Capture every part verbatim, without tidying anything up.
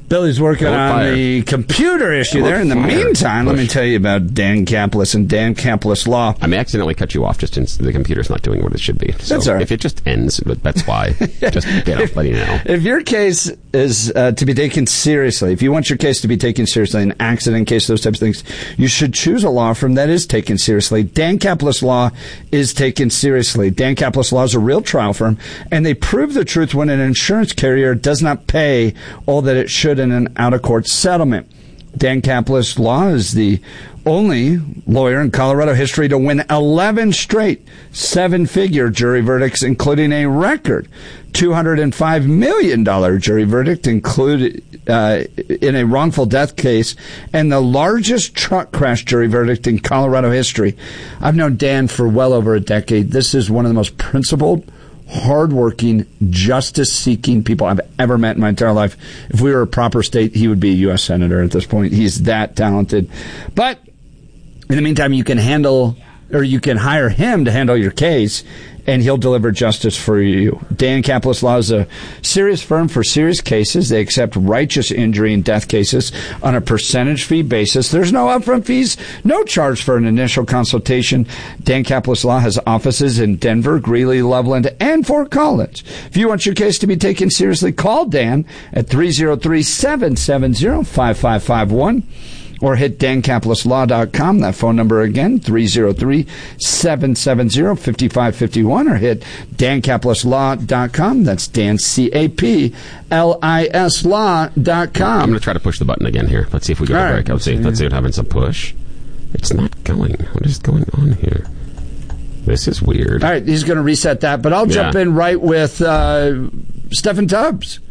Billy's working Don't on fire. the computer issue Don't there. In the fire. meantime, let me Push. tell you about Dan Caplis and Dan Caplis Law. I may accidentally cut you off just in the computer's not doing what it should be. So That's all right. If it just ends, that's why. Just get off, letting you know. If your case is uh, to be taken seriously, if you want your case to be taken seriously, an accident case, those types of things, you should choose a law firm that is taken seriously. Dan Caplis Law is taken seriously. Dan Caplis Law is a real trial firm, and they prove the truth when an insurance carrier does not pay all that it should in an out-of-court settlement. Dan Caplis Law is the only lawyer in Colorado history to win eleven straight seven-figure jury verdicts, including a record two hundred five million dollars jury verdict included uh, in a wrongful death case, and the largest truck crash jury verdict in Colorado history. I've known Dan for well over a decade. This is one of the most principled, hardworking, justice-seeking people I've ever met in my entire life. If we were a proper state, he would be a U S senator at this point. He's that talented. But in the meantime, you can handle, or you can hire him to handle your case, and he'll deliver justice for you. Dan Caplis Law is a serious firm for serious cases. They accept righteous injury and death cases on a percentage fee basis. There's no upfront fees, no charge for an initial consultation. Dan Caplis Law has offices in Denver, Greeley, Loveland, and Fort Collins. If you want your case to be taken seriously, call Dan at three oh three, seven seven zero, five five five one. Or hit dan caplis law dot com. That phone number again, three oh three, seven seven zero, five five five one. Or hit dan caplis law dot com. That's Dan, C A P L I S law dot com. I'm going to try to push the button again here. Let's see if we get All a right, break. Let's see. let's see. Let's see what happens. A push. It's not going. What is going on here? This is weird. All right, he's going to reset that. But I'll jump Yeah. in right with uh, Stephen Tubbs.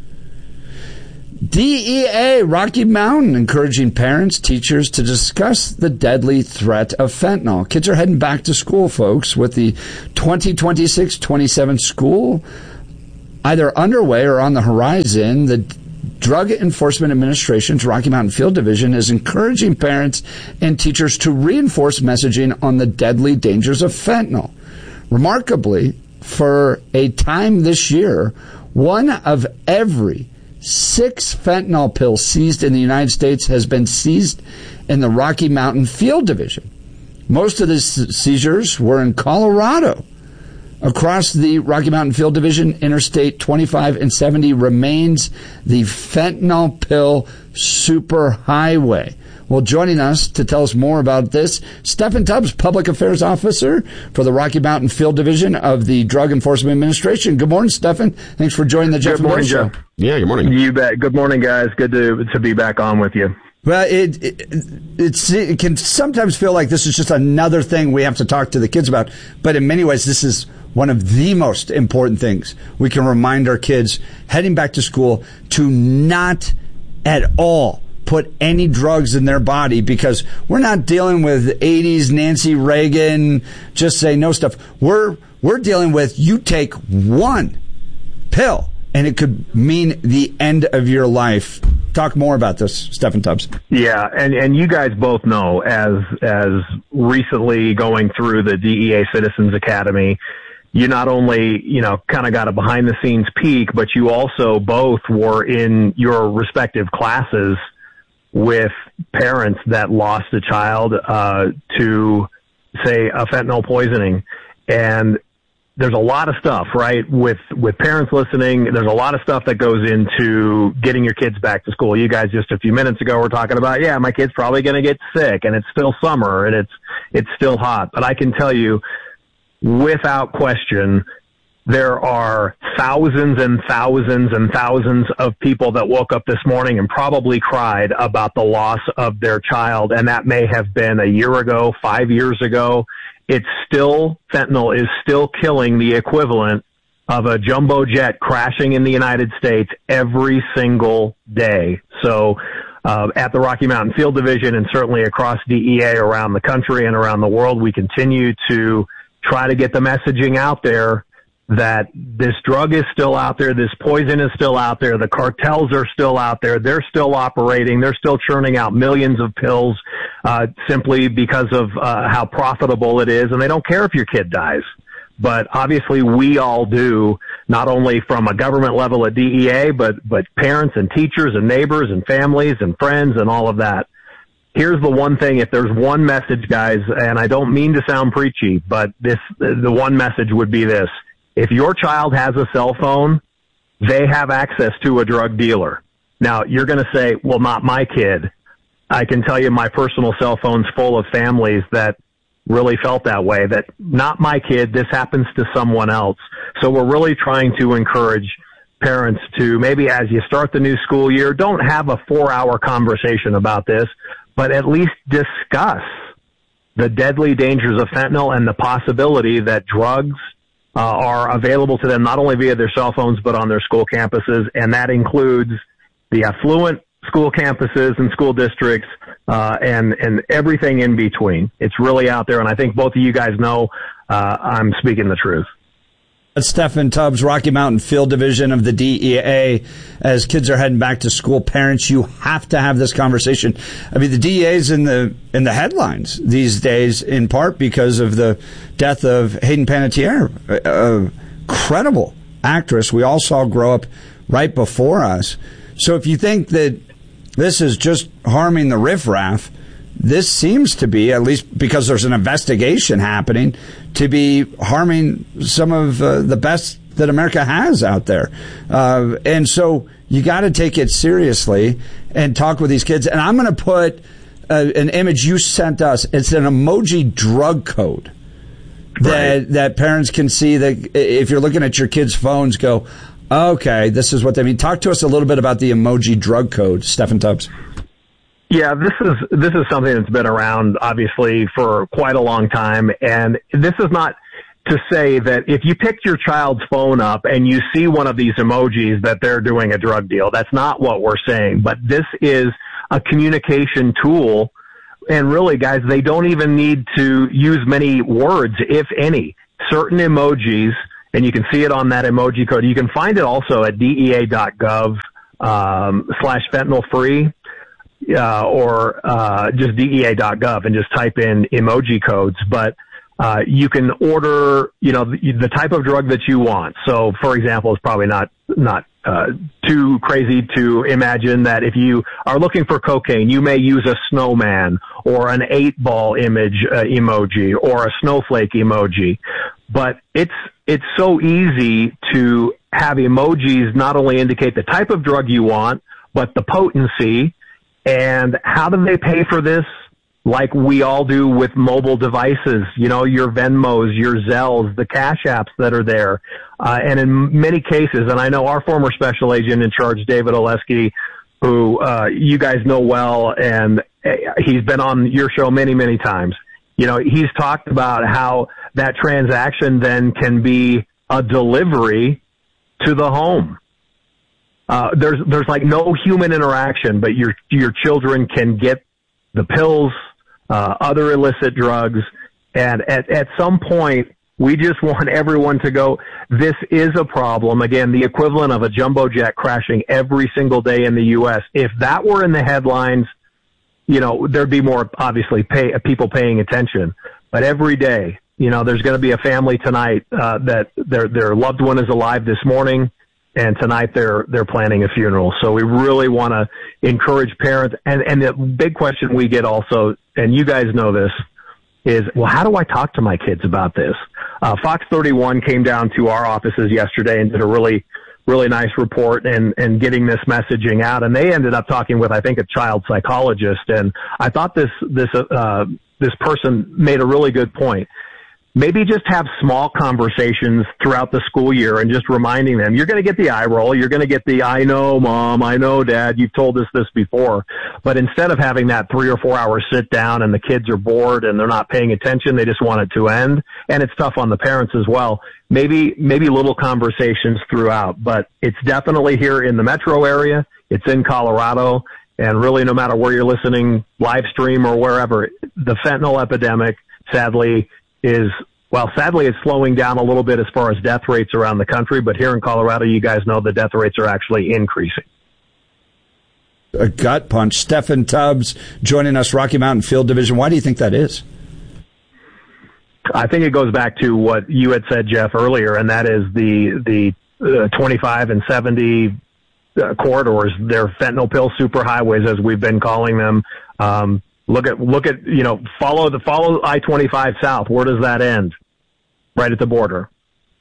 D E A Rocky Mountain encouraging parents, teachers to discuss the deadly threat of fentanyl. Kids are heading back to school, folks, with the twenty twenty-six twenty-seven school either underway or on the horizon. The Drug Enforcement Administration's Rocky Mountain Field Division is encouraging parents and teachers to reinforce messaging on the deadly dangers of fentanyl. Remarkably, for a time this year, one of every six fentanyl pills seized in the United States has been seized in the Rocky Mountain Field Division. Most of the seizures were in Colorado. Across the Rocky Mountain Field Division, Interstate twenty-five and seventy remains the fentanyl pill superhighway. Well, joining us to tell us more about this, Stephen Tubbs, Public Affairs Officer for the Rocky Mountain Field Division of the Drug Enforcement Administration. Good morning, Stephen. Thanks for joining the Jeff Good morning, and Bill Jeff. Show. Yeah, good morning. You bet. Good morning, guys. Good to to be back on with you. Well, it, it it's, it can sometimes feel like this is just another thing we have to talk to the kids about, but in many ways, this is one of the most important things we can remind our kids heading back to school to not at all put any drugs in their body, because we're not dealing with eighties Nancy Reagan, just say no stuff. We're we're dealing with you take one pill and it could mean the end of your life. Talk more about this, Stephen Tubbs. Yeah, and, and you guys both know, as as recently going through the D E A Citizens Academy, you not only, you know, kind of got a behind-the-scenes peek, but you also both were in your respective classes with parents that lost a child uh, to, say, a fentanyl poisoning. And there's a lot of stuff, right, with, with parents listening. There's a lot of stuff that goes into getting your kids back to school. You guys just a few minutes ago were talking about, yeah, my kid's probably going to get sick, and it's still summer, and it's it's still hot. But I can tell you, without question, there are thousands and thousands and thousands of people that woke up this morning and probably cried about the loss of their child, and that may have been a year ago, five years ago. It's still, fentanyl is still killing the equivalent of a jumbo jet crashing in the United States every single day. So uh, at the Rocky Mountain Field Division, and certainly across D E A around the country and around the world, we continue to try to get the messaging out there that this drug is still out there, this poison is still out there, the cartels are still out there, they're still operating, they're still churning out millions of pills uh, simply because of uh, how profitable it is, and they don't care if your kid dies. but obviously we all do, not only from a government level at D E A, but, but parents and teachers and neighbors and families and friends and all of that. Here's the one thing, if there's one message, guys, and I don't mean to sound preachy, but this, the one message would be this. If your child has a cell phone, they have access to a drug dealer. Now, you're going to say, well, not my kid. I can tell you my personal cell phone's full of families that really felt that way, that not my kid, this happens to someone else. So we're really trying to encourage parents to maybe as you start the new school year, don't have a four-hour conversation about this, but at least discuss the deadly dangers of fentanyl and the possibility that drugs uh, are available to them not only via their cell phones but on their school campuses, and that includes the affluent school campuses and school districts uh, and and everything in between. It's really out there, and I think both of you guys know uh, I'm speaking the truth. That's Stephen Tubbs, Rocky Mountain Field Division of the D E A. As kids are heading back to school, parents, you have to have this conversation. I mean, the D E A is in the in the headlines these days, in part because of the death of Hayden Panettiere, a, a credible actress we all saw grow up right before us. So if you think that this is just harming the riffraff, this seems to be, at least because there's an investigation happening, to be harming some of uh, the best that America has out there. Uh, and so you got to take it seriously and talk with these kids. And I'm going to put uh, an image you sent us. It's an emoji drug code that, right. that parents can see that if you're looking at your kids' phones, go, okay, this is what they mean. Talk to us a little bit about the emoji drug code, Stephen Tubbs. Yeah, this is this is something that's been around, obviously, for quite a long time. And this is not to say that if you picked your child's phone up and you see one of these emojis that they're doing a drug deal. That's not what we're saying. But this is a communication tool. And really, guys, they don't even need to use many words, if any. Certain emojis, and you can see it on that emoji code. You can find it also at dea.gov um, slash fentanyl free. Uh, or uh, just dea dot gov and just type in emoji codes. But uh, you can order, you know, the, the type of drug that you want. So, for example, it's probably not not uh, too crazy to imagine that if you are looking for cocaine, you may use a snowman or an eight ball image uh, emoji or a snowflake emoji. But it's it's so easy to have emojis not only indicate the type of drug you want, but the potency. And how do they pay for this? Like we all do with mobile devices, you know, your Venmos, your Zells, the Cash Apps that are there. Uh, and in many cases, and I know our former special agent in charge, David Oleski, who uh, you guys know well, and he's been on your show many, many times. You know, he's talked about how that transaction then can be a delivery to the home. Uh, there's, there's like no human interaction, but your, your children can get the pills, uh, other illicit drugs. And at, at some point, we just want everyone to go, this is a problem. Again, the equivalent of a jumbo jet crashing every single day in the U S. If that were in the headlines, you know, there'd be more, obviously, pay, people paying attention. But every day, you know, there's going to be a family tonight, uh, that their, their loved one is alive this morning. And tonight they're they're planning a funeral. So we really want to encourage parents. And, and the big question we get also, and you guys know this, is, well, how do I talk to my kids about this? Uh, Fox thirty-one came down to our offices yesterday and did a really, really nice report and, and getting this messaging out. And they ended up talking with, I think, a child psychologist. And I thought this this uh, this person made a really good point. Maybe just have small conversations throughout the school year and just reminding them, you're going to get the eye roll. You're going to get the, I know, Mom, I know, Dad, you've told us this before. But instead of having that three or four hour sit down and the kids are bored and they're not paying attention, they just want it to end. And it's tough on the parents as well. Maybe, maybe little conversations throughout, but it's definitely here in the metro area. It's in Colorado. And really, no matter where you're listening, live stream or wherever, the fentanyl epidemic, sadly, is, well, sadly, it's slowing down a little bit as far as death rates around the country. But here in Colorado, you guys know the death rates are actually increasing. A gut punch. Stephen Tubbs joining us, Rocky Mountain Field Division. Why do you think that is? I think it goes back to what you had said, Jeff, earlier, and that is the the uh, twenty-five and seventy uh, corridors. They're fentanyl pill superhighways, as we've been calling them. Um, look at look at you know follow the follow I twenty-five south. Where does that end? Right at the border.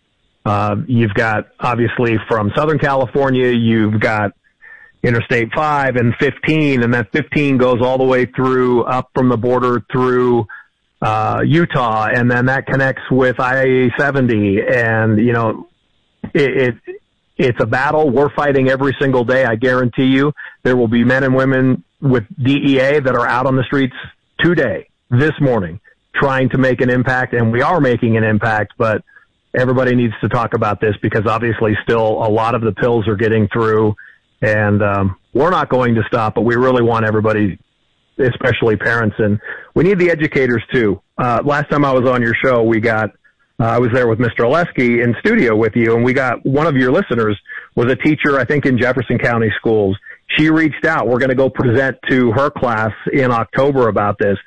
Uh, you've got obviously from Southern California. You've got Interstate five and fifteen, and that fifteen goes all the way through up from the border through uh, Utah, and then that connects with I seventy. And, you know, it, it it's a battle we're fighting every single day. I guarantee you there will be men and women with D E A that are out on the streets today, this morning, trying to make an impact, and we are making an impact, but everybody needs to talk about this because obviously still a lot of the pills are getting through. And um, we're not going to stop, but we really want everybody, especially parents, and we need the educators too. Uh, last time I was on your show, we got, uh, I was there with Mister Oleski in studio with you, and we got one of your listeners was a teacher, I think, in Jefferson County schools. She reached out. We're going to go present to her class in October about this.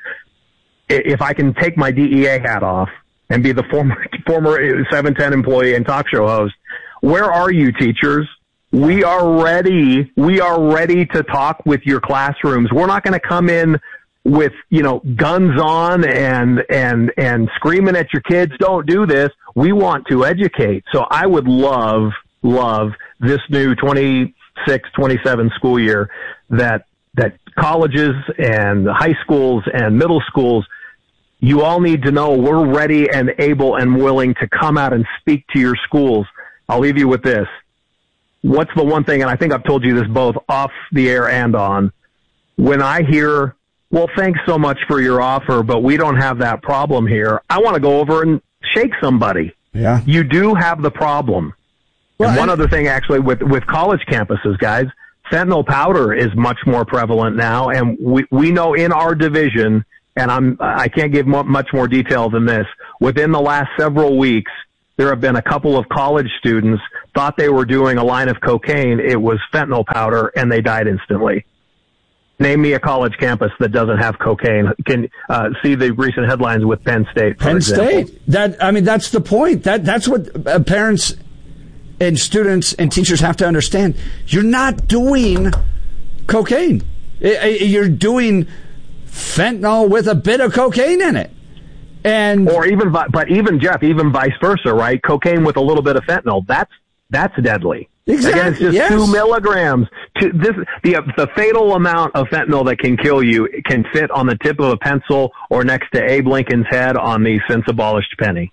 If I can take my D E A hat off and be the former, former seven ten employee and talk show host, where are you, teachers? We are ready. We are ready to talk with your classrooms. We're not going to come in with, you know, guns on and, and, and screaming at your kids. Don't do this. We want to educate. So I would love, love this new twenty-six twenty-seven school year that, that colleges and high schools and middle schools, you all need to know we're ready and able and willing to come out and speak to your schools. I'll leave you with this. What's the one thing, and I think I've told you this both off the air and on, when I hear, well, thanks so much for your offer, but we don't have that problem here, I want to go over and shake somebody. Yeah. You do have the problem. Well, and one I, other thing, actually, with, with college campuses, guys, fentanyl powder is much more prevalent now, and we, we know in our division, and I'm, I can't give much more detail than this, within the last several weeks, there have been a couple of college students thought they were doing a line of cocaine. It was fentanyl powder, and they died instantly. Name me a college campus that doesn't have cocaine. Can uh, see the recent headlines with Penn State. For Penn example. State. That I mean, that's the point. That that's what uh, parents and students and teachers have to understand. You're not doing cocaine. You're doing fentanyl with a bit of cocaine in it. And or even, but even Jeff, even vice versa, right? Cocaine with a little bit of fentanyl, that's that's deadly. Exactly. Again, it's just yes. two milligrams. To this, the the fatal amount of fentanyl that can kill you can fit on the tip of a pencil or next to Abe Lincoln's head on the since abolished penny.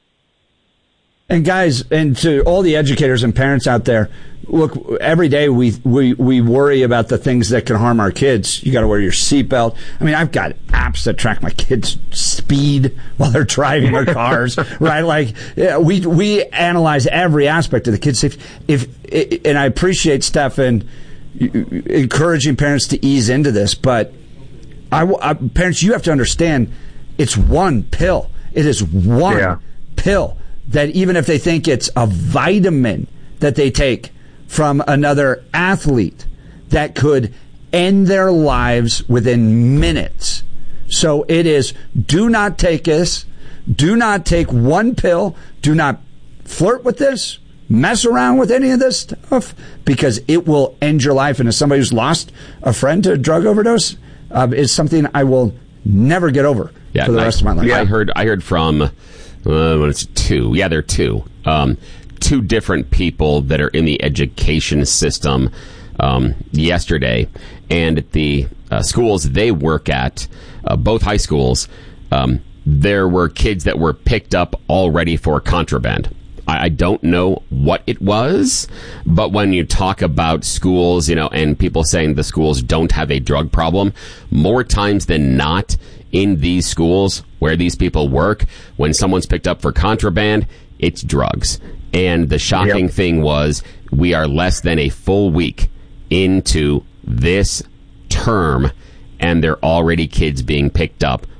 And guys, and to all the educators and parents out there, look, every day we, we, we worry about the things that can harm our kids. You got to wear your seatbelt. I mean, I've got apps that track my kids' speed while they're driving their cars, right? Like, yeah, we, we analyze every aspect of the kids' safety. If, and I appreciate Stefan encouraging parents to ease into this, but I, I, parents, you have to understand it's one pill. It is one yeah. pill. That even if they think it's a vitamin that they take from another athlete, that could end their lives within minutes. So it is, do not take this. Do not take one pill. Do not flirt with this. Mess around with any of this stuff, because it will end your life. And as somebody who's lost a friend to a drug overdose, uh, is something I will never get over yeah, for the I, rest of my life. I heard, I heard from... Uh, well, it's two. Yeah, there are two. Um, two different people that are in the education system um, yesterday. And at the uh, schools they work at, uh, both high schools, um, there were kids that were picked up already for contraband. I, I don't know what it was, but when you talk about schools, you know, and people saying the schools don't have a drug problem, more times than not, in these schools where these people work, when someone's picked up for contraband, it's drugs. And the shocking yep. thing was, we are less than a full week into this term, and there are already kids being picked up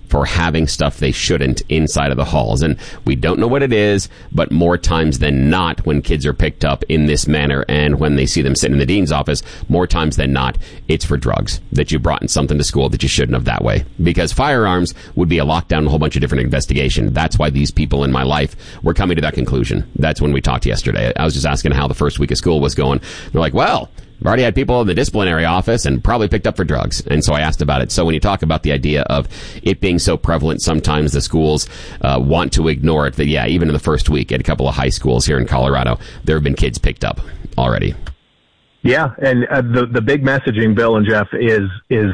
for having stuff they shouldn't inside of the halls. And we don't know what it is, but more times than not, when kids are picked up in this manner and when they see them sitting in the dean's office, more times than not, it's for drugs, that you brought in something to school that you shouldn't have that way. Because firearms would be a lockdown, a whole bunch of different investigation. That's why these people in my life were coming to that conclusion. That's when we talked yesterday. I was just asking how the first week of school was going. They're like, well, I've already had people in the disciplinary office and probably picked up for drugs. And so I asked about it. So when you talk about the idea of it being so prevalent, sometimes the schools uh, want to ignore it. That, yeah, even in the first week at a couple of high schools here in Colorado, there have been kids picked up already. Yeah, and uh, the the big messaging, Bill and Jeff, is is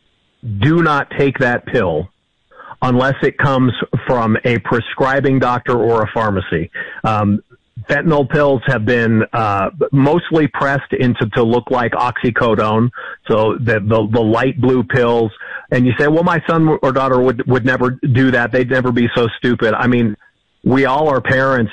do not take that pill unless it comes from a prescribing doctor or a pharmacy. Um, Fentanyl pills have been uh, mostly pressed into to look like oxycodone, so the, the the light blue pills. And you say, well, my son or daughter would would never do that. They'd never be so stupid. I mean, we all are parents.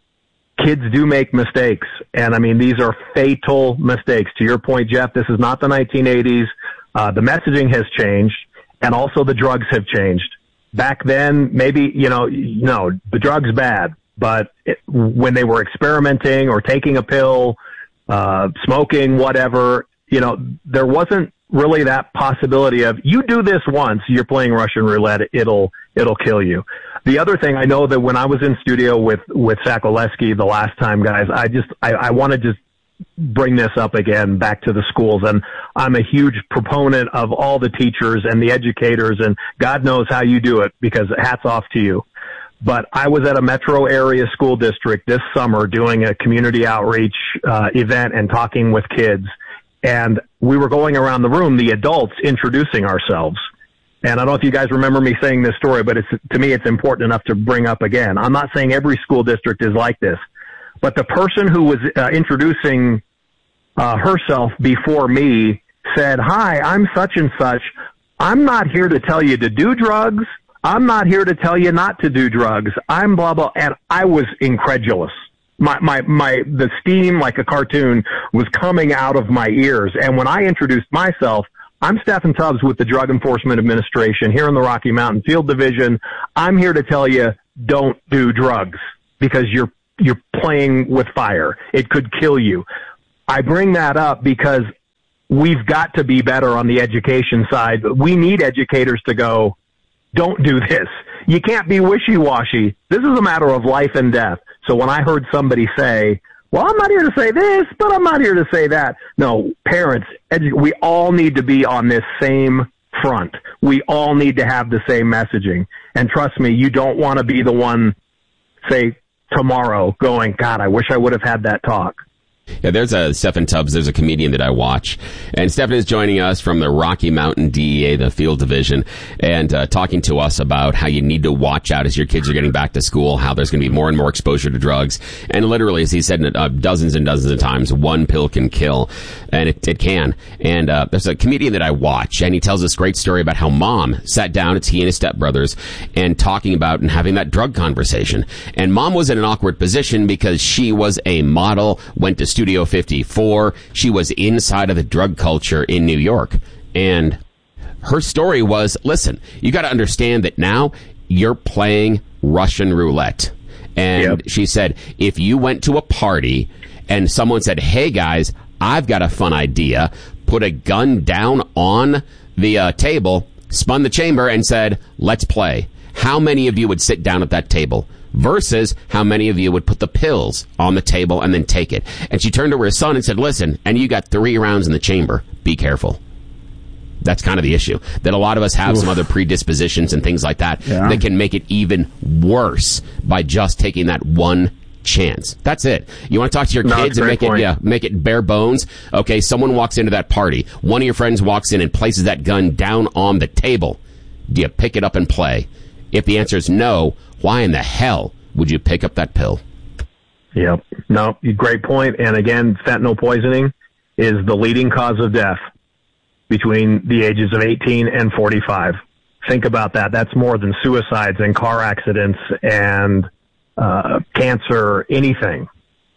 Kids do make mistakes, and I mean, these are fatal mistakes. To your point, Jeff, this is not the nineteen eighties. Uh, the messaging has changed, and also the drugs have changed. Back then, maybe, you know, no, the drug's bad. But it, when they were experimenting or taking a pill, uh, smoking, whatever, you know, there wasn't really that possibility of, you do this once, you're playing Russian roulette, it'll, it'll kill you. The other thing, I know that when I was in studio with, with Sokolewski the last time, guys, I just, I, I want to just bring this up again back to the schools. And I'm a huge proponent of all the teachers and the educators, and God knows how you do it, because hats off to you. But I was at a metro area school district this summer doing a community outreach uh, event and talking with kids. And we were going around the room, the adults, introducing ourselves. And I don't know if you guys remember me saying this story, but it's, to me, it's important enough to bring up again. I'm not saying every school district is like this, but the person who was uh, introducing uh, herself before me said, "Hi, I'm such and such. I'm not here to tell you to do drugs. I'm not here to tell you not to do drugs. I'm blah, blah." And I was incredulous. My, my, my, the steam, like a cartoon, was coming out of my ears. And when I introduced myself, I'm Stephen Tubbs with the Drug Enforcement Administration here in the Rocky Mountain Field Division. I'm here to tell you, don't do drugs, because you're, you're playing with fire. It could kill you. I bring that up because we've got to be better on the education side. We need educators to go, don't do this. You can't be wishy-washy. This is a matter of life and death. So when I heard somebody say, well, I'm not here to say this, but I'm not here to say that. No, parents, edu- we all need to be on this same front. We all need to have the same messaging. And trust me, you don't want to be the one, say, tomorrow going, God, I wish I would have had that talk. Yeah, there's a Stephen Tubbs. There's a comedian that I watch, and Stephen is joining us from the Rocky Mountain D E A, the Field Division, and uh, talking to us about how you need to watch out as your kids are getting back to school, how there's going to be more and more exposure to drugs, and literally, as he said uh, dozens and dozens of times, one pill can kill, and it, it can. And uh, there's a comedian that I watch, and he tells this great story about how mom sat down, it's he and his stepbrothers, and talking about and having that drug conversation, and mom was in an awkward position because she was a model, went to Studio fifty-four. She was inside of the drug culture in New York. And her story was, listen, you got to understand that now you're playing Russian roulette. And yep. She said, if you went to a party and someone said, hey, guys, I've got a fun idea, put a gun down on the uh, table, spun the chamber and said, let's play. How many of you would sit down at that table? Versus how many of you would put the pills on the table and then take it. And she turned to her son and said, listen, and you got three rounds in the chamber. Be careful. That's kind of the issue. That a lot of us have Oof. some other predispositions and things like that yeah. that can make it even worse by just taking that one chance. That's it. You want to talk to your no, kids and make point. it yeah, make it bare bones? Okay, someone walks into that party. One of your friends walks in and places that gun down on the table. Do you pick it up and play? If the answer is no, why in the hell would you pick up that pill? Yep. No, great point. And again, fentanyl poisoning is the leading cause of death between the ages of eighteen and forty-five. Think about that. That's more than suicides and car accidents and uh, cancer, anything.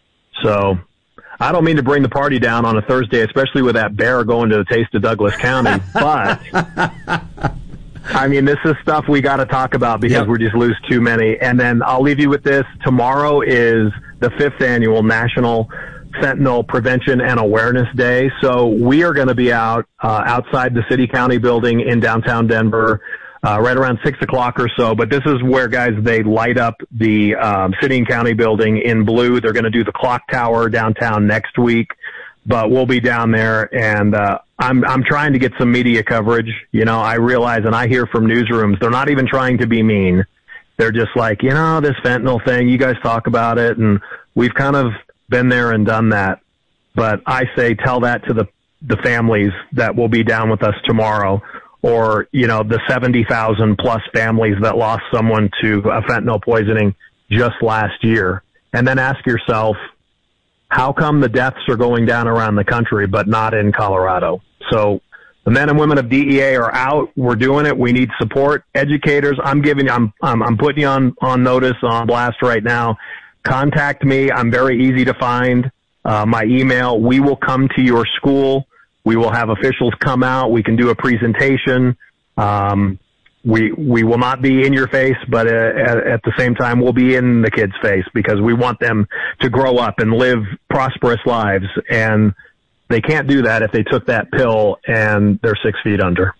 So I don't mean to bring the party down on a Thursday, especially with that bear going to a taste of Douglas County, but I mean, this is stuff we got to talk about because yep. we just lose too many. And then I'll leave you with this. Tomorrow is the fifth annual National Fentanyl Prevention and Awareness Day. So we are going to be out uh, outside the City County building in downtown Denver uh, right around six o'clock or so. But this is where, guys, they light up the um, City and County building in blue. They're going to do the clock tower downtown next week. But we'll be down there, and uh, I'm I'm trying to get some media coverage. You know, I realize, and I hear from newsrooms, they're not even trying to be mean. They're just like, you know, this fentanyl thing, you guys talk about it, and we've kind of been there and done that. But I say tell that to the, the families that will be down with us tomorrow, or, you know, the seventy thousand plus families that lost someone to a fentanyl poisoning just last year. And then ask yourself, how come the deaths are going down around the country, but not in Colorado? So the men and women of D E A are out. We're doing it. We need support. Educators, I'm giving, I'm, I'm, I'm putting you on, on notice, on blast right now. Contact me. I'm very easy to find. Uh, my email. We will come to your school. We will have officials come out. We can do a presentation. Um, We we will not be in your face, but uh, at, at the same time, we'll be in the kids' face because we want them to grow up and live prosperous lives. And they can't do that if they took that pill and they're six feet under.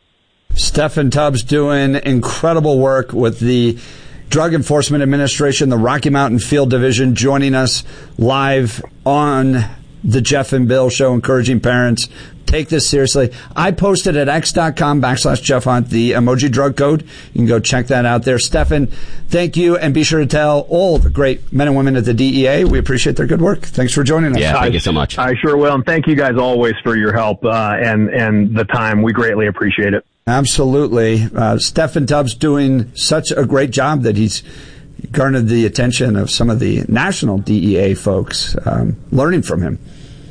Stephen Tubbs doing incredible work with the Drug Enforcement Administration, the Rocky Mountain Field Division, joining us live on the Jeff and Bill Show, encouraging parents. Take this seriously. I posted at x.com backslash Jeff Hunt the emoji drug code. You can go check that out there. Stephen, thank you, and be sure to tell all the great men and women at the D E A we appreciate their good work. Thanks for joining us. Yeah, thank I, you so much. I sure will, and thank you guys always for your help uh, and, and the time. We greatly appreciate it. Absolutely. Uh, Stephen Tubbs doing such a great job that he's garnered the attention of some of the national D E A folks, um, learning from him.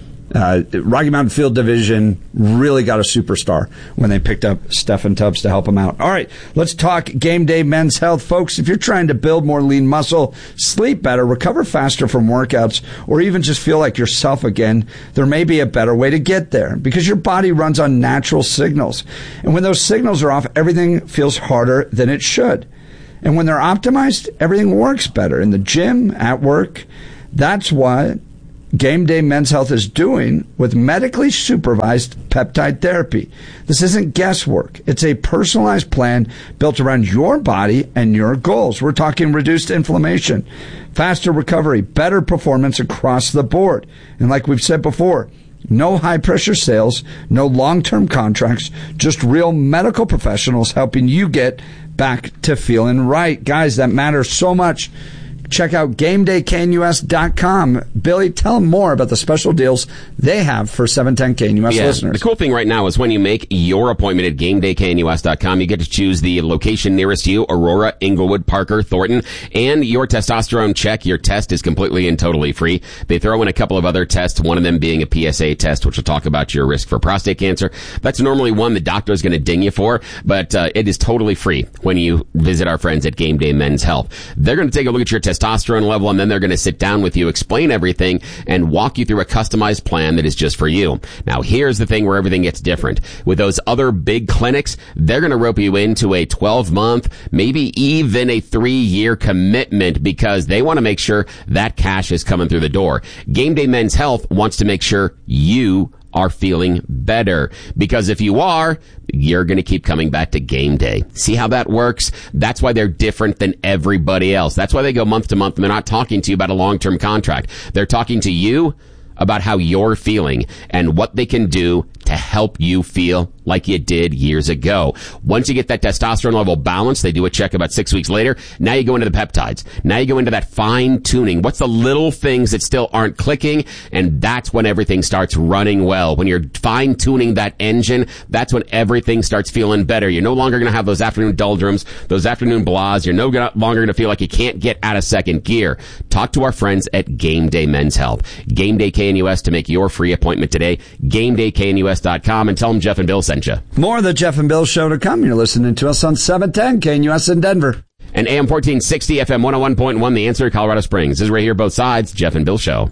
Uh, Rocky Mountain Field Division really got a superstar when they picked up Stephen Tubbs to help him out. All right, let's talk Game Day Men's Health. Folks, if you're trying to build more lean muscle, sleep better, recover faster from workouts, or even just feel like yourself again, there may be a better way to get there because your body runs on natural signals. And when those signals are off, everything feels harder than it should. And when they're optimized, everything works better in the gym, at work. That's why Game Day Men's Health is doing with medically supervised peptide therapy. This isn't guesswork. It's a personalized plan built around your body and your goals. We're talking reduced inflammation, faster recovery, better performance across the board. And like we've said before, no high-pressure sales, no long-term contracts, just real medical professionals helping you get back to feeling right. Guys, that matters so much. Check out game day K N U S dot com. Billy, tell them more about the special deals they have for seven ten K N U S yeah, listeners. The cool thing right now is when you make your appointment at game day K N U S dot com, you get to choose the location nearest you, Aurora, Inglewood, Parker, Thornton, and your testosterone check. Your test is completely and totally free. They throw in a couple of other tests, one of them being a P S A test, which will talk about your risk for prostate cancer. That's normally one the doctor is going to ding you for, but uh, it is totally free when you visit our friends at Game Day Men's Health. They're going to take a look at your testosterone testosterone level, and then they're going to sit down with you, explain everything, and walk you through a customized plan that is just for you. Now, here's the thing where everything gets different. With those other big clinics, they're going to rope you into a twelve-month, maybe even a three-year commitment because they want to make sure that cash is coming through the door. Game Day Men's Health wants to make sure you are feeling better, because if you are, you're going to keep coming back to Game Day. See how that works? That's why they're different than everybody else. That's why they go month to month, and they're not talking to you about a long-term contract. They're talking to you about how you're feeling and what they can do to help you feel like you did years ago. Once you get that testosterone level balanced, they do a check about six weeks later. Now you go into the peptides. Now you go into that fine tuning. What's the little things that still aren't clicking? And that's when everything starts running well. When you're fine tuning that engine, that's when everything starts feeling better. You're no longer going to have those afternoon doldrums, those afternoon blahs. You're no longer going to feel like you can't get out of second gear. Talk to our friends at Game Day Men's Health. Game Day K N U S to make your free appointment today. Game Day K N U S dot com, and tell them Jeff and Bill sent you. More of the Jeff and Bill Show to come. You're listening to us on seven ten K N U S in Denver. And A M fourteen sixty, F M one oh one point one, The Answer, Colorado Springs. This is right here, both sides, Jeff and Bill Show.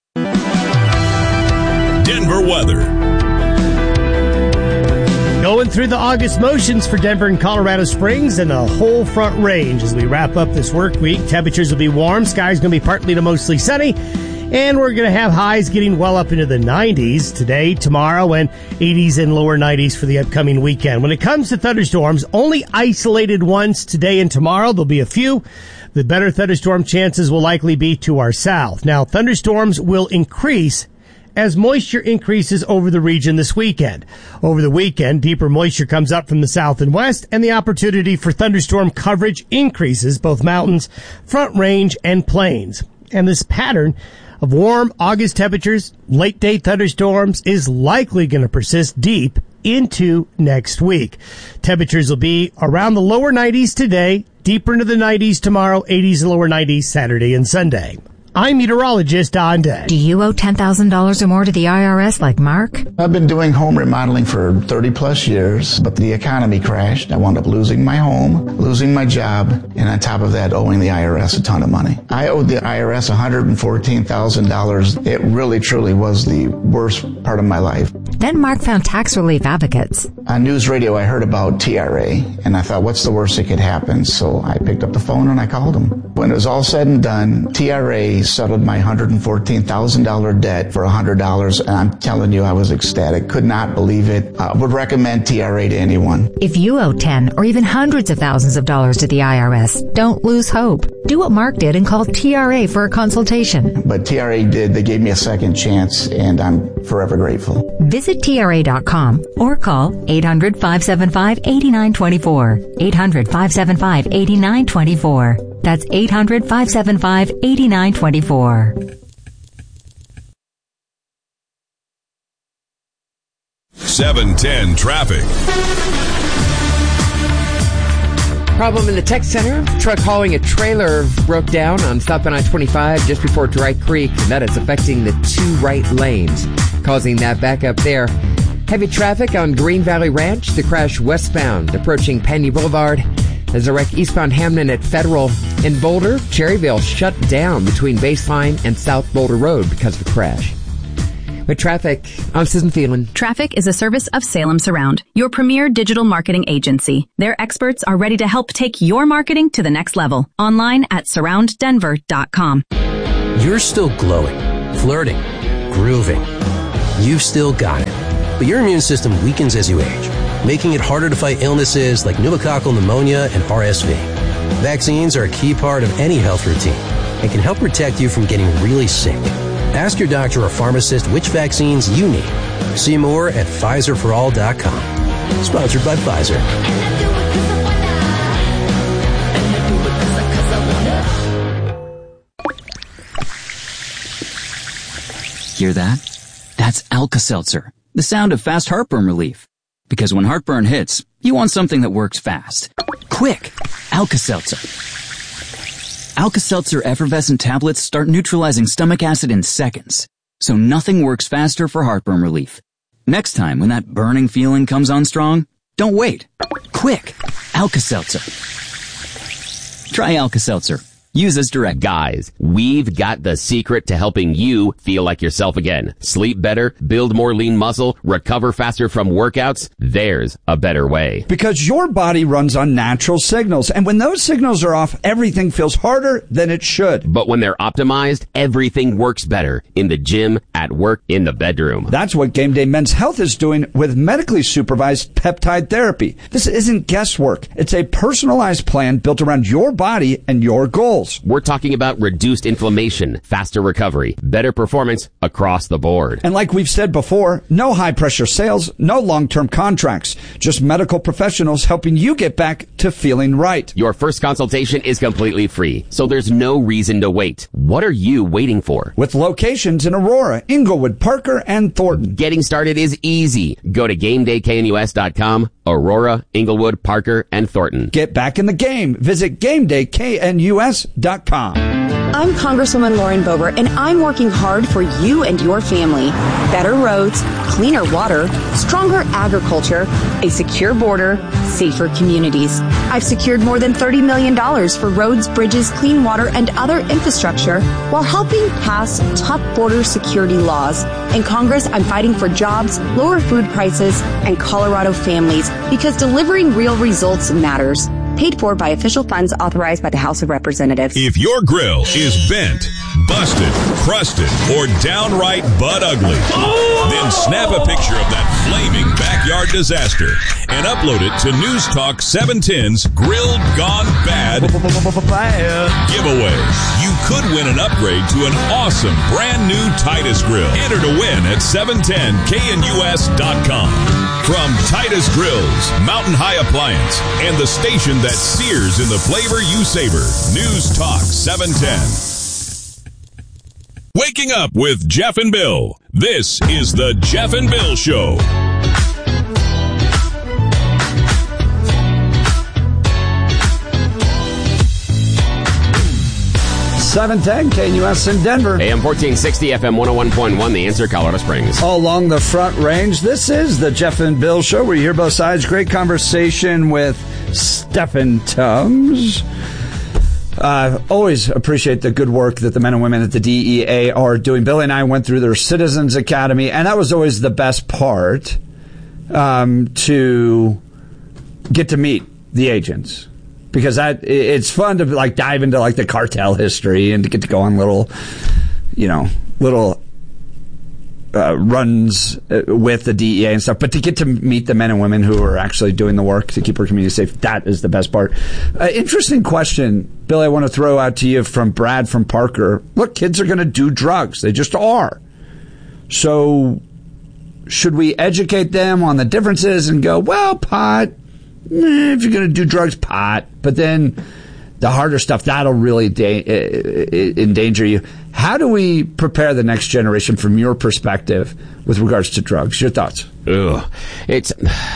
Denver weather. Going through the August motions for Denver and Colorado Springs and the whole Front Range as we wrap up this work week. Temperatures will be warm. Sky's going to be partly to mostly sunny. And we're going to have highs getting well up into the nineties today, tomorrow, and eighties and lower nineties for the upcoming weekend. When it comes to thunderstorms, only isolated ones today and tomorrow. There'll be a few. The better thunderstorm chances will likely be to our south. Now, thunderstorms will increase as moisture increases over the region this weekend. Over the weekend, deeper moisture comes up from the south and west, and the opportunity for thunderstorm coverage increases, both mountains, Front Range, and plains. And this pattern of warm August temperatures, late-day thunderstorms, is likely going to persist deep into next week. Temperatures will be around the lower nineties today, deeper into the nineties tomorrow, eighties and lower nineties Saturday and Sunday. I'm meteorologist Don Day. Do you owe ten thousand dollars or more to the I R S like Mark? I've been doing home remodeling for thirty plus years, but the economy crashed. I wound up losing my home, losing my job, and on top of that, owing the I R S a ton of money. I owed the I R S one hundred fourteen thousand dollars. It really, truly was the worst part of my life. Then Mark found tax relief advocates. On news radio, I heard about T R A, and I thought, what's the worst that could happen? So I picked up the phone and I called them. When it was all said and done, T R A settled my one hundred fourteen thousand dollars debt for one hundred dollars, and I'm telling you, I was ecstatic. Could not believe it. I would recommend T R A to anyone. If you owe ten or even hundreds of thousands of dollars to the I R S, don't lose hope. Do what Mark did and call T R A for a consultation. But T R A did. They gave me a second chance, and I'm forever grateful. Visit T R A dot com or call eight hundred, five seven five, eight nine two four. eight hundred, five seven five, eight nine two four. That's eight hundred, five seven five, eight nine two four. seven ten traffic. Problem in the tech center. Truck hauling a trailer broke down on southbound I twenty-five just before Dry Creek, and that is affecting the two right lanes, causing that backup there. Heavy traffic on Green Valley Ranch. The crash westbound approaching Pena Boulevard. There's a wreck eastbound Hamden at Federal. In Boulder, Cherryville shut down between Baseline and South Boulder Road because of the crash. With traffic, I'm Susan Thielen. Traffic is a service of Salem Surround, your premier digital marketing agency. Their experts are ready to help take your marketing to the next level. Online at surround denver dot com. You're still glowing, flirting, grooving. You've still got it. But your immune system weakens as you age, making it harder to fight illnesses like pneumococcal pneumonia and R S V. Vaccines are a key part of any health routine and can help protect you from getting really sick. Ask your doctor or pharmacist which vaccines you need. See more at Pfizer for all dot com. Sponsored by Pfizer. Hear that? That's Alka-Seltzer, the sound of fast heartburn relief. Because when heartburn hits, you want something that works fast. Quick! Alka-Seltzer. Alka-Seltzer effervescent tablets start neutralizing stomach acid in seconds, so nothing works faster for heartburn relief. Next time when that burning feeling comes on strong, don't wait. Quick! Alka-Seltzer. Try Alka-Seltzer. Use as direct. Guys, we've got the secret to helping you feel like yourself again. Sleep better, build more lean muscle, recover faster from workouts. There's a better way. Because your body runs on natural signals, and when those signals are off, everything feels harder than it should. But when they're optimized, everything works better. In the gym, at work, in the bedroom. That's what Game Day Men's Health is doing with medically supervised peptide therapy. This isn't guesswork. It's a personalized plan built around your body and your goals. We're talking about reduced inflammation, faster recovery, better performance across the board. And like we've said before, no high-pressure sales, no long-term contracts, just medical professionals helping you get back to feeling right. Your first consultation is completely free, so there's no reason to wait. What are you waiting for? With locations in Aurora, Inglewood, Parker, and Thornton. Getting started is easy. Go to game day k n u s dot com. Aurora, Inglewood, Parker, and Thornton. Get back in the game. Visit game day k n u s dot com. I'm Congresswoman Lauren Boebert, and I'm working hard for you and your family. Better roads, cleaner water, stronger agriculture, a secure border, safer communities. I've secured more than thirty million dollars for roads, bridges, clean water, and other infrastructure while helping pass tough border security laws. In Congress, I'm fighting for jobs, lower food prices, and Colorado families because delivering real results matters. Paid for by official funds authorized by the House of Representatives. If your grill is bent, busted, crusted, or downright butt ugly, then snap a picture of that flaming backyard disaster and upload it to News Talk seven ten's Grilled Gone Bad giveaway. You could win an upgrade to an awesome brand new Titus grill. Enter to win at seven ten K N U S dot com. From Titus Grills, Mountain High Appliance, and the station that sears in the flavor you savor, News Talk seven ten. Waking up with Jeff and Bill. This is the Jeff and Bill Show. seven ten K N U S in Denver. A M fourteen sixty, F M one oh one point one, The Answer, Colorado Springs. Along the Front Range, this is the Jeff and Bill Show. We hear both sides. Great conversation with Stephen Tubbs. Uh, always appreciate the good work that the men and women at the D E A are doing. Billy and I went through their Citizens Academy, and that was always the best part, um, to get to meet the agents. Because that it's fun to like dive into like the cartel history and to get to go on little, you know, little uh, runs with the D E A and stuff. But to get to meet the men and women who are actually doing the work to keep our community safe, that is the best part. Uh, interesting question, Bill, I want to throw out to you from Brad from Parker. Look, kids are going to do drugs. They just are. So should we educate them on the differences and go, well, pot, if you're going to do drugs, pot, but then the harder stuff, that'll really da- endanger you. How do we prepare the next generation from your perspective with regards to drugs? Your thoughts? Ugh. It's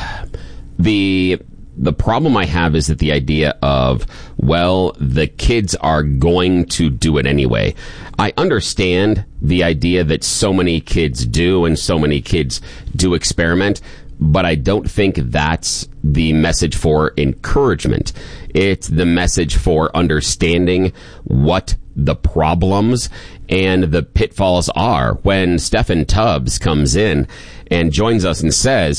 the the problem I have is that the idea of, well, the kids are going to do it anyway. I understand the idea that so many kids do and so many kids do experiment, but I don't think that's the message for encouragement. It's the message for understanding what the problems and the pitfalls are. When Stephen Tubbs comes in and joins us and says,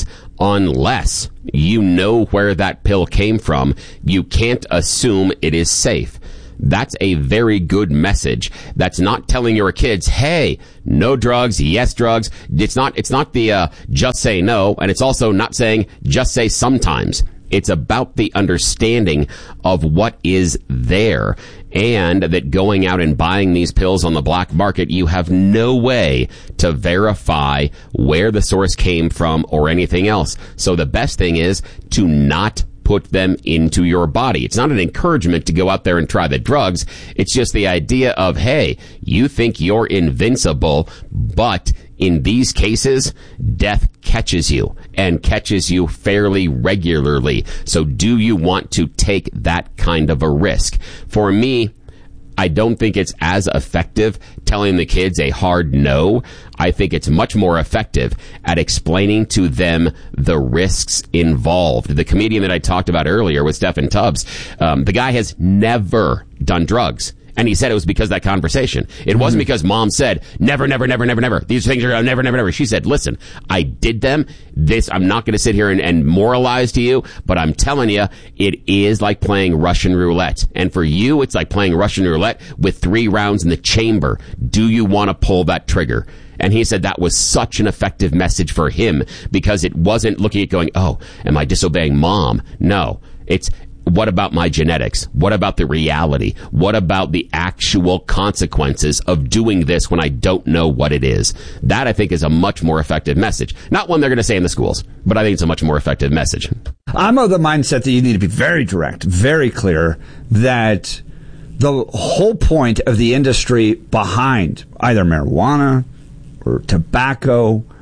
unless you know where that pill came from, you can't assume it is safe. That's a very good message. That's not telling your kids, hey, no drugs, yes drugs. It's not, it's not the, uh, just say no. And it's also not saying just say sometimes. It's about the understanding of what is there, and that going out and buying these pills on the black market, you have no way to verify where the source came from or anything else. So the best thing is to not put them into your body. It's not an encouragement to go out there and try the drugs. It's just the idea of, hey, you think you're invincible, but in these cases, death catches you and catches you fairly regularly. So do you want to take that kind of a risk? For me, I don't think it's as effective telling the kids a hard no. I think it's much more effective at explaining to them the risks involved. The comedian that I talked about earlier with Stephen Tubbs, um, the guy has never done drugs. And he said it was because of that conversation. It mm-hmm. wasn't because mom said, never, never, never, never, never. These things are never, never, never. She said, listen, I did them. This, I'm not going to sit here and, and moralize to you, but I'm telling you, it is like playing Russian roulette. And for you, it's like playing Russian roulette with three rounds in the chamber. Do you want to pull that trigger? And he said that was such an effective message for him because it wasn't looking at going, oh, am I disobeying mom? No, it's, what about my genetics? What about the reality? What about the actual consequences of doing this when I don't know what it is? That, I think, is a much more effective message. Not one they're going to say in the schools, but I think it's a much more effective message. I'm of the mindset that you need to be very direct, very clear, that the whole point of the industry behind either marijuana or tobacco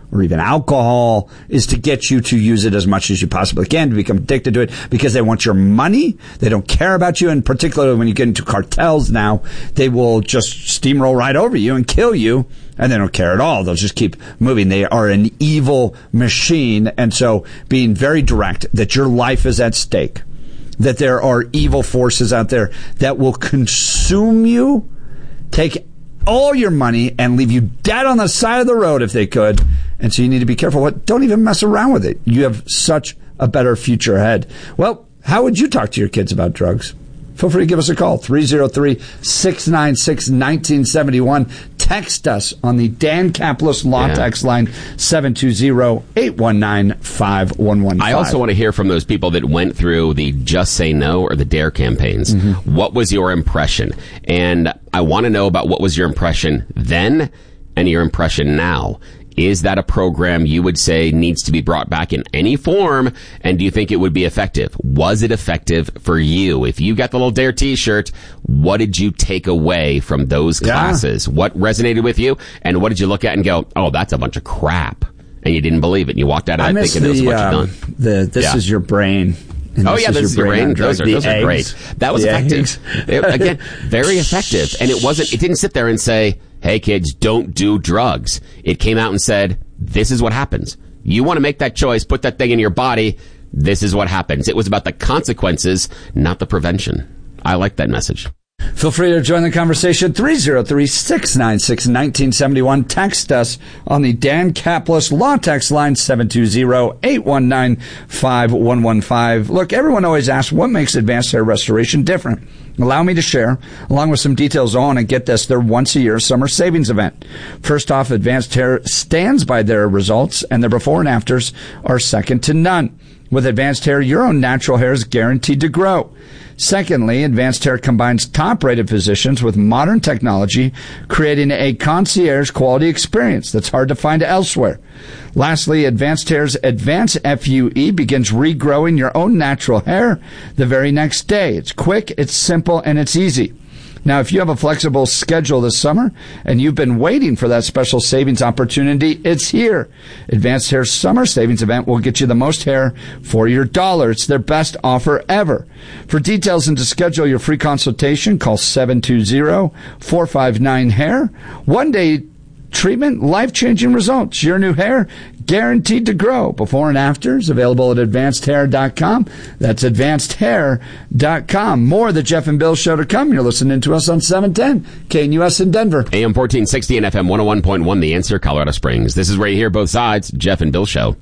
or even alcohol is to get you to use it as much as you possibly can, to become addicted to it, because they want your money. They don't care about you. And particularly when you get into cartels now, they will just steamroll right over you and kill you. And they don't care at all. They'll just keep moving. They are an evil machine. And so being very direct that your life is at stake, that there are evil forces out there that will consume you, take all your money, and leave you dead on the side of the road if they could. And so you need to be careful. What? Don't even mess around with it. You have such a better future ahead. Well, how would you talk to your kids about drugs? Feel free to give us a call, three oh three, six nine six, one nine seven one. Text us on the Dan Caplis Law yeah. text line, seven two zero, eight one nine, five one one five. I also want to hear from those people that went through the Just Say No or the DARE campaigns. Mm-hmm. What was your impression? And I want to know about what was your impression then and your impression now. Is that a program you would say needs to be brought back in any form? And do you think it would be effective? Was it effective for you? If you got the little DARE t-shirt, what did you take away from those classes? Yeah. What resonated with you? And what did you look at and go, oh, that's a bunch of crap. And you didn't believe it. And you walked out of that thinking the, it was what um, you've done. The, this yeah. is your brain. And oh, this yeah, is this is your brain. Those, are, those are great. That was the effective. It, again, very effective. And it wasn't, it didn't sit there and say, hey, kids, don't do drugs. It came out and said, this is what happens. You want to make that choice, put that thing in your body. This is what happens. It was about the consequences, not the prevention. I like that message. Feel free to join the conversation, three oh three, six nine six, one nine seven one. Text us on the Dan Caplis Law text line, seven two zero, eight one nine, five one one five. Look, everyone always asks, what makes advanced hair restoration different? Allow me to share, along with some details on, and get this, their once-a-year summer savings event. First off, Advanced Hair stands by their results, and their before and afters are second to none. With Advanced Hair, your own natural hair is guaranteed to grow. Secondly, Advanced Hair combines top-rated physicians with modern technology, creating a concierge quality experience that's hard to find elsewhere. Lastly, Advanced Hair's Advanced F U E begins regrowing your own natural hair the very next day. It's quick, it's simple, and it's easy. Now, if you have a flexible schedule this summer and you've been waiting for that special savings opportunity, it's here. Advanced Hair's summer savings event will get you the most hair for your dollar. It's their best offer ever. For details and to schedule your free consultation, call seven two zero, four five nine, hair. One day treatment, life-changing results. Your new hair guaranteed to grow. Before and afters available at advanced hair dot com. That's advanced hair dot com. More of the Jeff and Bill Show to come. You're listening to us on seven ten K N U S in Denver. A M fourteen sixty and F M one oh one point one, The Answer, Colorado Springs. This is where you hear both sides. Jeff and Bill Show.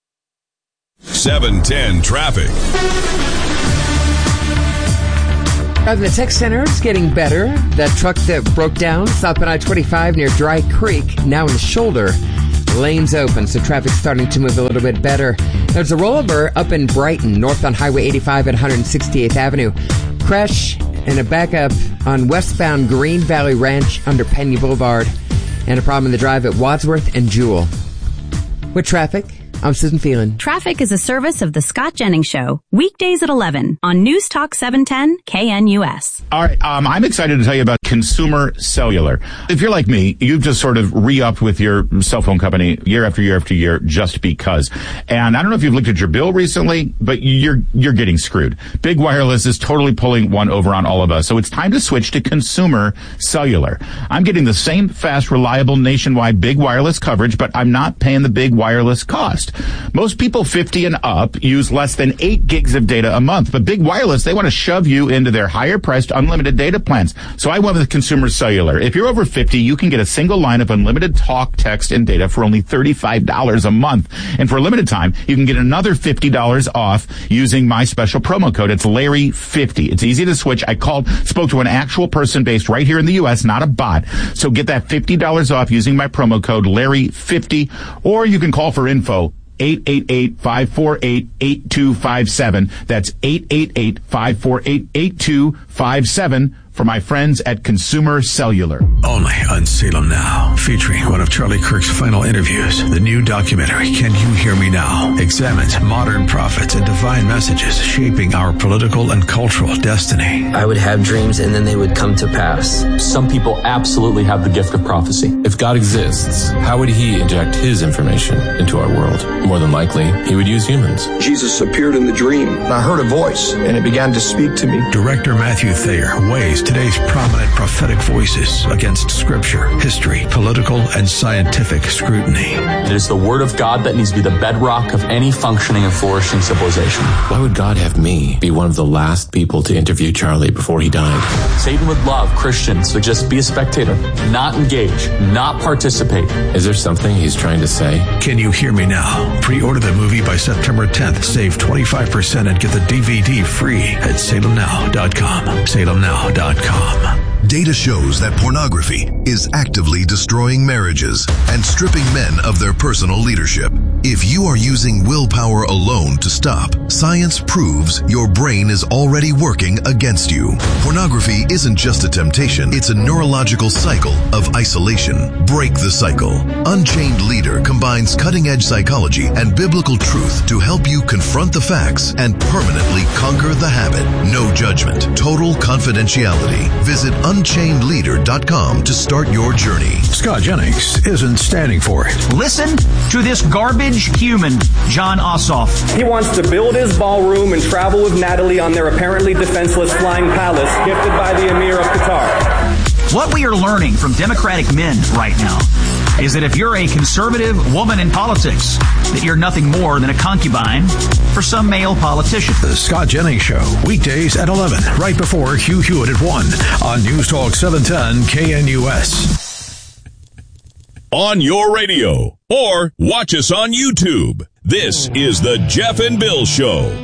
seven ten traffic. Out in the tech center, it's getting better. That truck that broke down south on I twenty-five near Dry Creek, now in the shoulder. Lanes open, so traffic's starting to move a little bit better. There's a rollover up in Brighton, north on Highway eighty-five at one hundred sixty-eighth Avenue. Crash and a backup on westbound Green Valley Ranch under Pena Boulevard. And a problem in the drive at Wadsworth and Jewel. With traffic, I'm Susan Phelan. Traffic is a service of the Scott Jennings Show. Weekdays at eleven on News Talk seven ten K N U S. All right, um, I'm excited to tell you about Consumer Cellular. If you're like me, you've just sort of re-upped with your cell phone company year after year after year just because. And I don't know if you've looked at your bill recently, but you're you're getting screwed. Big Wireless is totally pulling one over on all of us. So it's time to switch to Consumer Cellular. I'm getting the same fast, reliable, nationwide Big Wireless coverage, but I'm not paying the Big Wireless cost. Most people fifty and up use less than eight gigs of data a month, but Big Wireless, they want to shove you into their higher priced unlimited data plans. So I went with Consumer Cellular. If you're over fifty, you can get a single line of unlimited talk, text, and data for only thirty-five dollars a month. And for a limited time, you can get another fifty dollars off using my special promo code. It's Larry fifty. It's easy to switch. I called, spoke to an actual person based right here in the U S, not a bot. So get that fifty dollars off using my promo code Larry fifty, or you can call for info eight eight eight, five four eight, eight two five seven. That's eight eight eight, five four eight, eight two five seven for my friends at Consumer Cellular. Only on Salem Now, featuring one of Charlie Kirk's final interviews. The new documentary, Can You Hear Me Now?, examines modern prophets and divine messages shaping our political and cultural destiny. I would have dreams and then they would come to pass. Some people absolutely have the gift of prophecy. If God exists, how would he inject his information into our world? More than likely, he would use humans. Jesus appeared in the dream, and I heard a voice, and it began to speak to me. Director Matthew Thayer weighs today's prominent prophetic voices against scripture, history, political, and scientific scrutiny. It is the word of God that needs to be the bedrock of any functioning and flourishing civilization. Why would God have me be one of the last people to interview Charlie before he died? Satan would love Christians to just be a spectator, not engage, not participate. Is there something he's trying to say? Can You Hear Me Now? Pre-order the movie by September tenth. Save twenty-five percent and get the D V D free at salem now dot com. salem now dot com. Data shows that pornography is actively destroying marriages and stripping men of their personal leadership. If you are using willpower alone to stop, science proves your brain is already working against you. Pornography isn't just a temptation, it's a neurological cycle of isolation. Break the cycle. Unchained Leader combines cutting-edge psychology and biblical truth to help you confront the facts and permanently conquer the habit. No judgment, total confidentiality. Visit unchained leader dot com to start your journey. Scott Jennings isn't standing for it. Listen to this garbage human, John Ossoff. He wants to build his ballroom and travel with Natalie on their apparently defenseless flying palace gifted by the Emir of Qatar. What we are learning from Democratic men right now is that if you're a conservative woman in politics, that you're nothing more than a concubine for some male politician. The Scott Jennings Show, weekdays at eleven, right before Hugh Hewitt at one on News Talk seven ten K N U S. On your radio, or watch us on YouTube. This is the Jeff and Bill Show.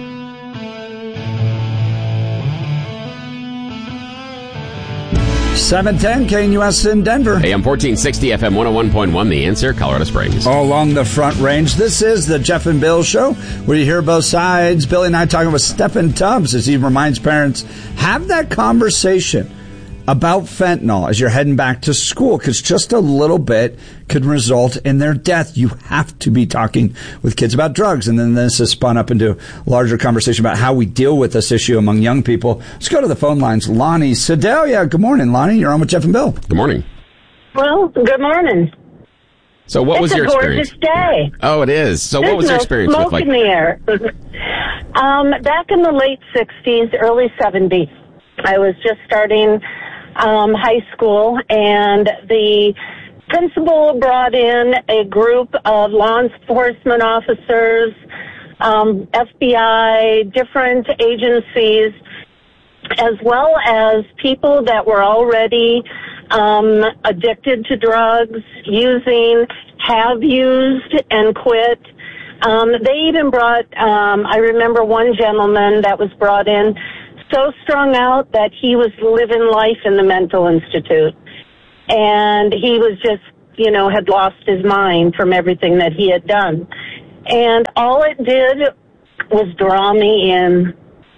seven ten K N U S in Denver. A M fourteen sixty, F M one oh one point one, The Answer, Colorado Springs. All along the Front Range. This is the Jeff and Bill Show, where you hear both sides. Billy and I talking with Stephen Tubbs as he reminds parents, have that conversation about fentanyl as you're heading back to school, because just a little bit could result in their death. You have to be talking with kids about drugs. And then this has spun up into a larger conversation about how we deal with this issue among young people. Let's go to the phone lines. Lonnie Sedalia. Good morning, Lonnie. You're on with Jeff and Bill. Good morning. Well, good morning. So what it's was your experience? It's a gorgeous day. Oh, it is. So There's what was no your experience smoke with, like... in the air. um, back in the late sixties, early seventies, I was just starting um, high school, and the principal brought in a group of law enforcement officers, um, F B I, different agencies, as well as people that were already um, addicted to drugs, using, have used, and quit. Um, they even brought, um, I remember one gentleman that was brought in so strung out that he was living life in the mental institute. And he was just, you know, had lost his mind from everything that he had done. And all it did was draw me in.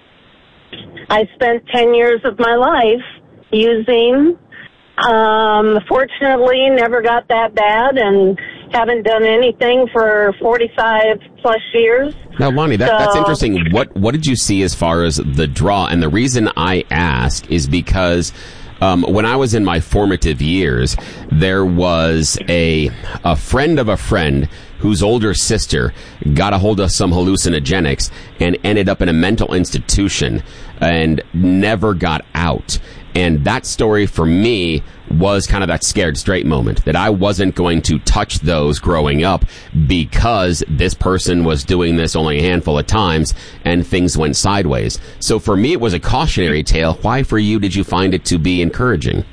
I spent ten years of my life using. Um, fortunately, never got that bad and haven't done anything for forty-five plus years. Now, Lonnie, that, so, that's interesting. What what did you see as far as the draw? And the reason I ask is because um, when I was in my formative years, there was a a friend of a friend whose older sister got a hold of some hallucinogenics and ended up in a mental institution and never got out. And that story for me was kind of that scared straight moment, that I wasn't going to touch those growing up because this person was doing this only a handful of times and things went sideways. So for me, it was a cautionary tale. Why for you did you find it to be encouraging?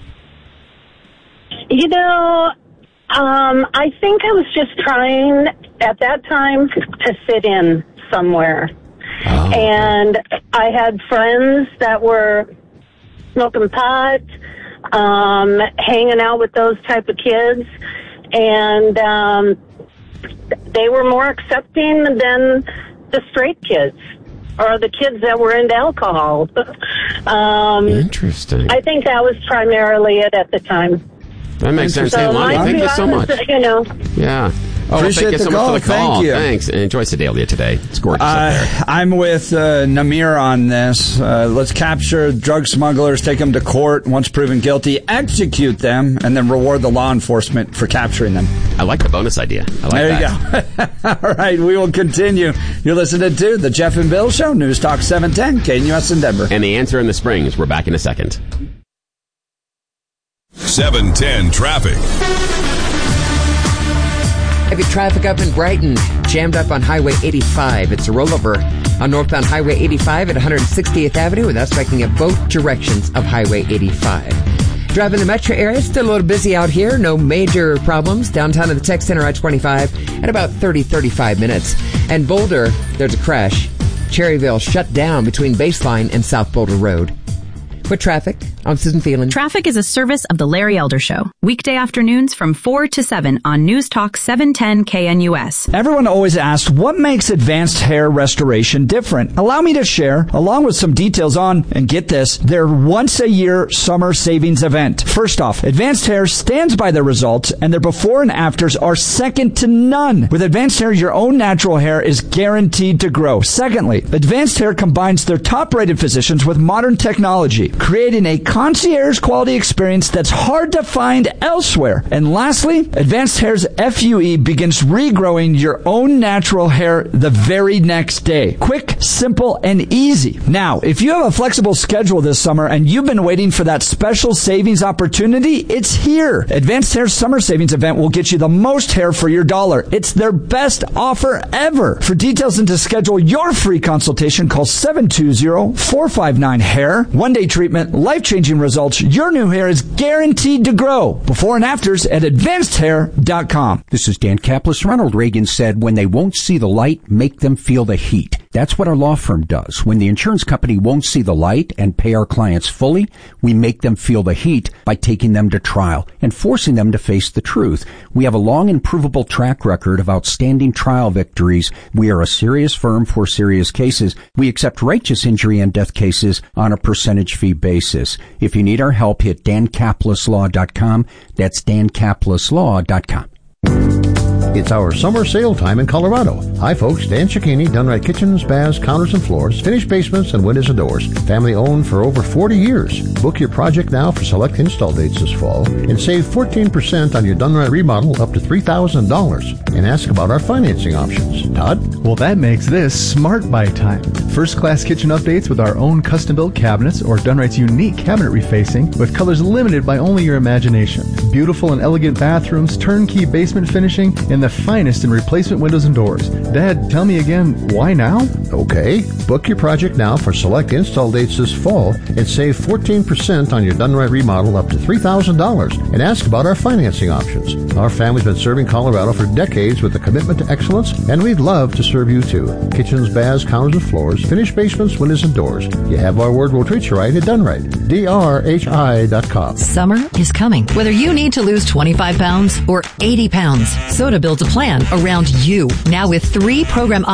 You know, um, I think I was just trying at that time to fit in somewhere. Oh, okay. And I had friends that were smoking pot, um, hanging out with those type of kids, and um, they were more accepting than the straight kids or the kids that were into alcohol. Um, Interesting. I think that was primarily it at the time. That makes sense. So Hey, Lonnie, my thank you so much. was, You know, Yeah. Oh, Appreciate thank you the so call. much for the call. Thank you. Thanks. And enjoy Sedalia today. It's gorgeous up Uh, there. I'm with uh, Namir on this. Uh, let's capture drug smugglers, take them to court. Once proven guilty, execute them, and then reward the law enforcement for capturing them. I like the bonus idea. I like there that. you go. All right, we will continue. You're listening to The Jeff and Bill Show, News Talk seven ten, K N U S in Denver. And the answer in the Springs. We're back in a second. seven ten traffic. Heavy traffic up in Brighton, jammed up on Highway eighty-five. It's a rollover on northbound Highway eighty-five at one hundred sixtieth Avenue, and that's making it both directions of Highway eighty-five. Driving the metro area, still a little busy out here. No major problems. Downtown at the Tech Center I twenty-five at about thirty, thirty-five minutes. And Boulder, there's a crash. Cherryville shut down between Baseline and South Boulder Road. With traffic, I'm Susan Phelan. Traffic is a service of the Larry Elder Show. Weekday afternoons from four to seven on News Talk seven ten K N U S. Everyone always asks, what makes advanced hair restoration different? Allow me to share, along with some details on, and get this, their once-a-year summer savings event. First off, Advanced Hair stands by their results, and their before and afters are second to none. With Advanced Hair, your own natural hair is guaranteed to grow. Secondly, Advanced Hair combines their top-rated physicians with modern technology, creating a concierge quality experience that's hard to find elsewhere. And lastly, Advanced Hair's F U E begins regrowing your own natural hair the very next day. Quick, simple, and easy. Now, if you have a flexible schedule this summer and you've been waiting for that special savings opportunity, it's here. Advanced Hair's summer savings event will get you the most hair for your dollar. It's their best offer ever. For details and to schedule your free consultation, call seven two zero, four five nine, hair. One-day treatment, life-changing results. Your new hair is guaranteed to grow. Before and afters at advanced hair dot com. This is Dan Kaplis. Ronald Reagan said, when they won't see the light, make them feel the heat. That's what our law firm does. When the insurance company won't see the light and pay our clients fully, we make them feel the heat by taking them to trial and forcing them to face the truth. We have a long and provable track record of outstanding trial victories. We are a serious firm for serious cases. We accept righteous injury and death cases on a percentage fee basis. If you need our help, hit dan kaplis law dot com. That's dan kaplis law dot com. It's our summer sale time in Colorado. Hi folks, Dan Cicchini, Dunright Kitchens, Baths, Counters and Floors, finished basements and windows and doors. Family owned for over forty years. Book your project now for select install dates this fall and save fourteen percent on your Dunright remodel up to three thousand dollars. And ask about our financing options. Todd? Well, that makes this Smart Buy time. First-class kitchen updates with our own custom-built cabinets or Dunright's unique cabinet refacing with colors limited by only your imagination. Beautiful and elegant bathrooms, turnkey basement finishing, and the finest in replacement windows and doors. Dad, tell me again, why now? Okay. Book your project now for select install dates this fall and save fourteen percent on your Dunright remodel up to three thousand dollars. And ask about our financing options. Our family's been serving Colorado for decades with a commitment to excellence, and we'd love to serve you too. Kitchens, baths, counters, and floors, finished basements, windows, and doors. You have our word, we'll treat you right at Dunright. D R H I dot com. Summer is coming. Whether you need to lose twenty-five pounds or eighty pounds, Soda builds a plan around you. Now with three program